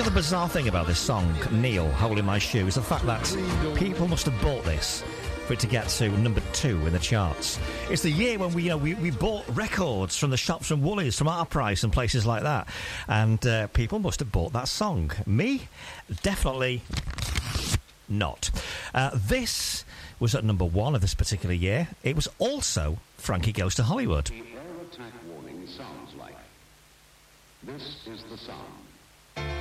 the bizarre thing about this song, Neil, Hole in My Shoe, is the fact that people must have bought this for it to get to number 2 in the charts. It's the year when we bought records from the shops from Woolies, from Our Price and places like that. And people must have bought that song. Me? Definitely not. This was at number 1 of this particular year. It was also Frankie Goes to Hollywood. The air attack warning sounds like. This is the sound.